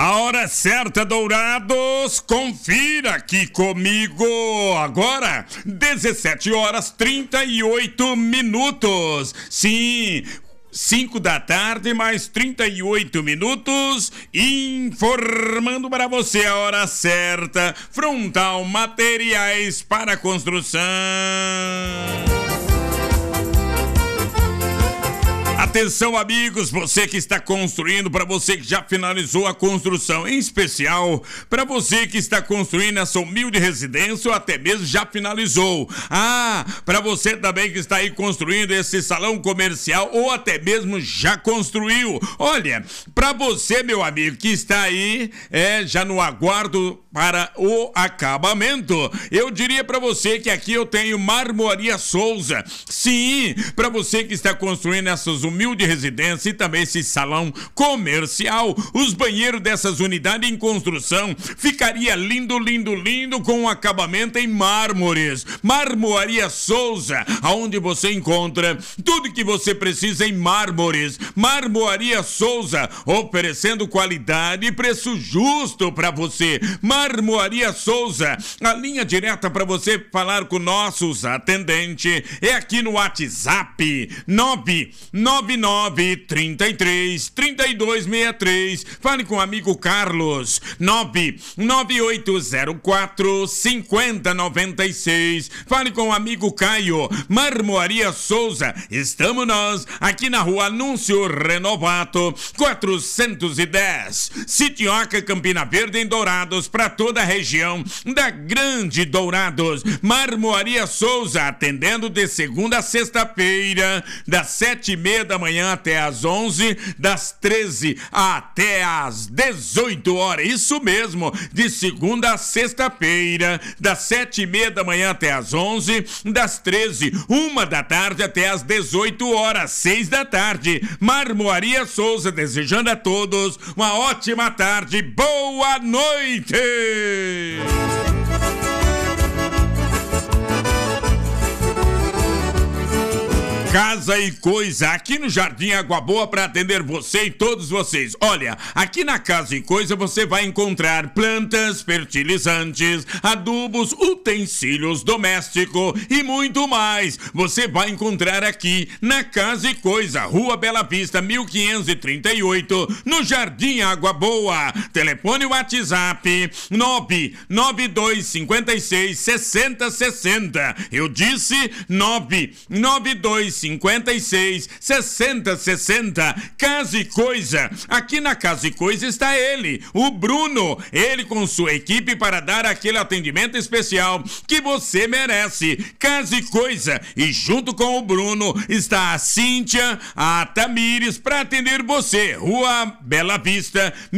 A hora certa, Dourados, confira aqui comigo. Agora, 17 horas 38 minutos. Sim, 5 da tarde, mais 38 minutos, informando para você a hora certa. Frontal Materiais para Construção. Atenção, amigos, você que está construindo, para você que já finalizou a construção, em especial para você que está construindo essa humilde residência ou até mesmo já finalizou. Para você também que está aí construindo esse salão comercial ou até mesmo já construiu. Olha, para você, meu amigo, que está aí já no aguardo para o acabamento, eu diria para você que aqui eu tenho Marmoaria Souza. Sim, para você que está construindo essas humilde residência e também esse salão comercial, os banheiros dessas unidades em construção ficaria lindo, lindo, lindo com um acabamento em mármores. Marmoaria Souza, aonde você encontra tudo que você precisa em mármores. Marmoaria Souza, oferecendo qualidade e preço justo para você. Marmoaria Souza, a linha direta para você falar com nossos atendentes é aqui no WhatsApp 999333263. Fale com o amigo Carlos 998045096. Fale com o amigo Caio. Marmoaria Souza, estamos nós aqui na rua Anúncio Renovato 410, Sitioca, Campina Verde, em Dourados, para toda a região da Grande Dourados. Marmoaria Souza, atendendo de segunda a sexta-feira, das 7h30 da manhã até às 11, das 13 até às 18 horas. Isso mesmo, de segunda a sexta-feira, das 7h30 da manhã até às 11, das 13, 1 da tarde até às 18 horas, 6 da tarde. Marmoaria Souza, desejando a todos uma ótima tarde. Boa noite! Casa e Coisa, aqui no Jardim Água Boa, para atender você e todos vocês. Olha, aqui na Casa e Coisa você vai encontrar plantas, fertilizantes, adubos, utensílios domésticos e muito mais. Você vai encontrar aqui na Casa e Coisa, Rua Bela Vista, 1538, no Jardim Água Boa. Telefone WhatsApp 992566060. Eu disse 992566060. Casa e Coisa. Aqui na Casa e Coisa está ele, o Bruno. Ele com sua equipe para dar aquele atendimento especial que você merece. Casa e Coisa. E junto com o Bruno está a Cíntia, a Tamires, para atender você. Rua Bela Vista,